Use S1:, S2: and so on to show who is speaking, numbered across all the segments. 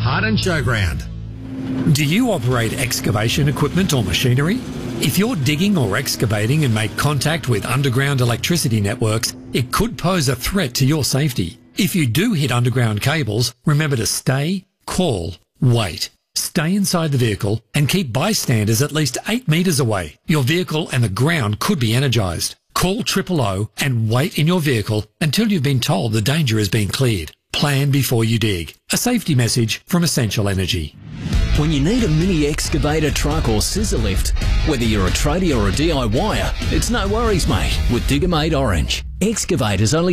S1: Hardin Showground.
S2: Do you operate excavation equipment or machinery? If you're digging or excavating and make contact with underground electricity networks, it could pose a threat to your safety. If you do hit underground cables, remember to stay, call, wait. Stay inside the vehicle and keep bystanders at least 8 metres away. Your vehicle and the ground could be energised. Call 000 and wait in your vehicle until you've been told the danger has been cleared. Plan before you dig. A safety message from Essential Energy.
S3: When you need a mini excavator, truck or scissor lift, whether you're a tradie or a DIYer, it's no worries, mate, with Digger-Mate Orange. Excavator's only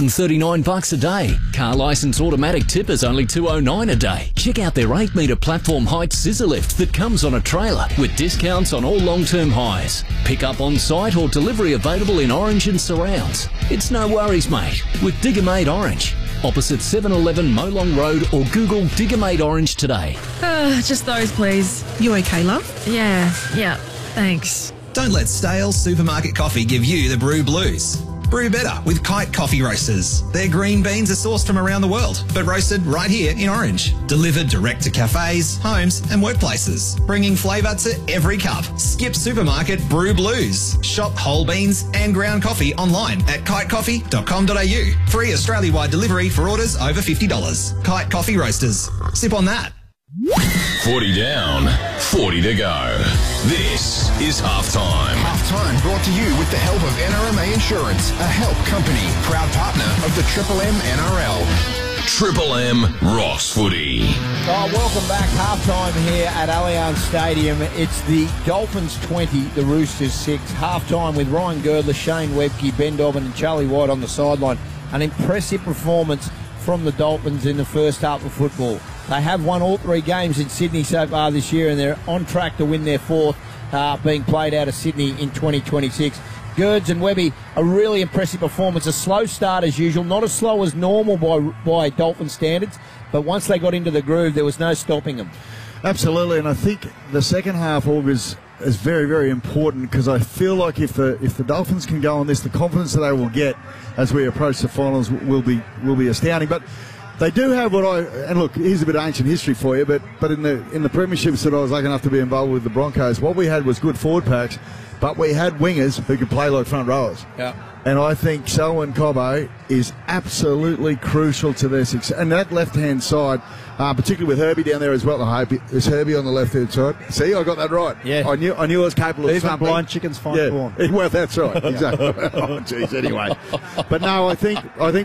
S3: $239 a day. Car licence automatic tipper's only $209 a day. Check out their 8 metre platform height scissor lift that comes on a trailer with discounts on all long-term hires. Pick up on site or delivery available in Orange and surrounds. It's no worries, mate, with Digger-Mate Orange. Opposite 711 Molong Road or Google Digger-Mate Orange today.
S4: Just those, please.
S5: You okay, love?
S4: Yeah, thanks.
S6: Don't let stale supermarket coffee give you the brew blues. Brew better with Kite Coffee Roasters. Their green beans are sourced from around the world, but roasted right here in Orange. Delivered direct to cafes, homes and workplaces, bringing flavour to every cup. Skip supermarket brew blues. Shop whole beans and ground coffee online at kitecoffee.com.au. Free Australia-wide delivery for orders over $50. Kite Coffee Roasters. Sip on that.
S7: 40 down, 40 to go. This is Halftime.
S8: Halftime brought to you with the help of NRMA Insurance, a help company, proud partner of the Triple M NRL.
S7: Triple M Ross Footy.
S9: Welcome back. Halftime here at Allianz Stadium. It's the Dolphins 20, the Roosters 6. Halftime with Ryan Girdler, Shane Webke, Ben Dobbin and Charlie White on the sideline. An impressive performance from the Dolphins in the first half of football. They have won all 3 games in Sydney so far this year, and they're on track to win their 4th being played out of Sydney in 2026. Girds and Webby, a really impressive performance. A slow start as usual, not as slow as normal by Dolphin standards, but once they got into the groove, there was no stopping them.
S10: Absolutely, and I think the second half, August, is very, very important because I feel like if the Dolphins can go on this, the confidence that they will get as we approach the finals will be astounding. But they do have and look, here's a bit of ancient history for you, but in the premierships that I was lucky enough to be involved with the Broncos, what we had was good forward packs, but we had wingers who could play like front rowers.
S9: Yeah.
S10: And I think Selwyn Cobbo is absolutely crucial to their success. And that left-hand side, particularly with Herbie down there as well. Is Herbie on the left-hand side? See, I got that right.
S9: Yeah.
S10: I knew I was capable of
S9: even
S10: something.
S9: blind chickens find corn.
S10: Well, that's right. Exactly. Oh, jeez. Anyway, but no, I think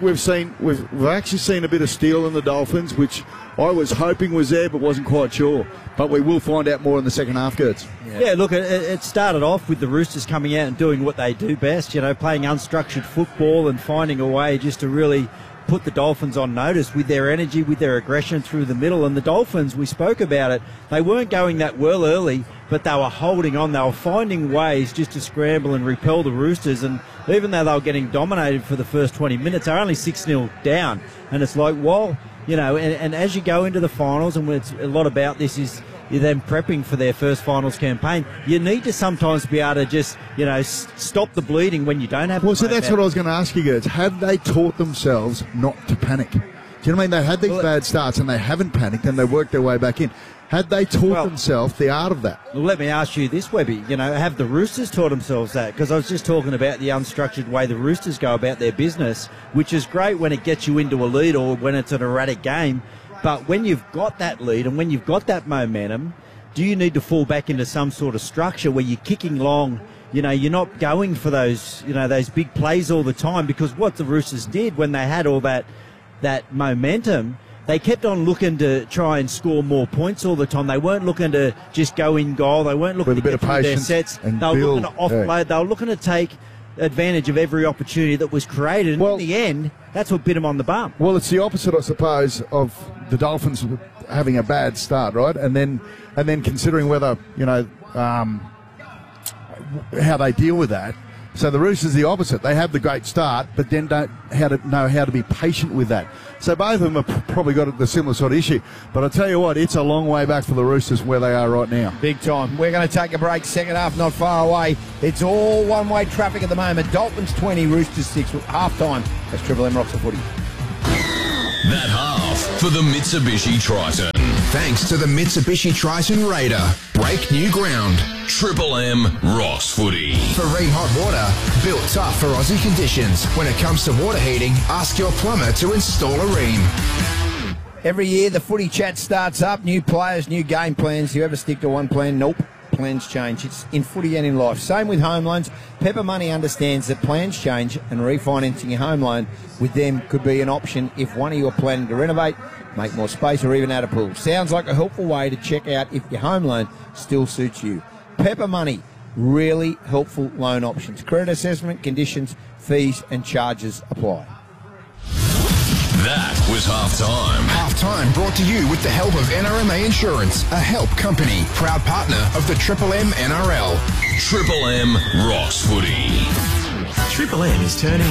S10: we've actually seen a bit of steel in the Dolphins, which I was hoping was there, but wasn't quite sure. But we will find out more in the second half, Gertz.
S11: Yeah, look, it started off with the Roosters coming out and doing what they do best, playing unstructured football and finding a way just to really put the Dolphins on notice with their energy, with their aggression through the middle. And the Dolphins, we spoke about it, they weren't going that well early, but they were holding on. They were finding ways just to scramble and repel the Roosters. And even though they were getting dominated for the first 20 minutes, they're only 6-0 down. And it's like, well, and as you go into the finals, and it's a lot about this is them prepping for their first finals campaign, you need to sometimes be able to just, stop the bleeding when you don't have.
S10: Well, so that's what I was going to ask you guys. Have they taught themselves not to panic? Do you know what I mean? They had these bad starts and they haven't panicked and they worked their way back in. Had they taught themselves the art of that?
S11: Well, let me ask you this, Webby. Have the Roosters taught themselves that? Because I was just talking about the unstructured way the Roosters go about their business, which is great when it gets you into a lead or when it's an erratic game. But when you've got that lead and when you've got that momentum, do you need to fall back into some sort of structure where you're kicking long? You're not going for those, those big plays all the time, because what the Roosters did when they had all that momentum, they kept on looking to try and score more points all the time. They weren't looking to just go in goal. They weren't looking to get through their sets. They were looking to offload. Yeah. They were looking to take advantage of every opportunity that was created. And in the end, that's what bit them on the bum.
S10: Well, it's the opposite, I suppose, of the Dolphins having a bad start, right? And then considering whether, how they deal with that. So the Roosters the opposite. They have the great start, but then don't know how to be patient with that. So both of them have probably got the similar sort of issue. But I tell you what, it's a long way back for the Roosters where they are right now.
S9: Big time. We're going to take a break. Second half not far away. It's all one-way traffic at the moment. Dolphins 20, Roosters 6. Half-time. That's Triple M Rocks of Footy.
S7: That half for the Mitsubishi Triton.
S8: Thanks to the Mitsubishi Triton Raider. Break new ground.
S7: Triple M Ross Footy.
S8: For Ream Hot Water, built tough for Aussie conditions. When it comes to water heating, ask your plumber to install a Ream.
S9: Every year, the footy chat starts up. New players, new game plans. You ever stick to one plan? Nope. Plans change. It's in footy and in life. Same with home loans. Pepper Money understands that plans change and refinancing your home loan with them could be an option if one of you are planning to renovate, make more space or even add a pool. Sounds like a helpful way to check out if your home loan still suits you. Pepper Money, really helpful loan options. Credit assessment, conditions, fees and charges apply.
S7: That was halftime.
S8: Halftime brought to you with the help of NRMA Insurance, a help company, proud partner of the Triple M NRL.
S7: Triple M Ross Footy.
S1: Triple M is turning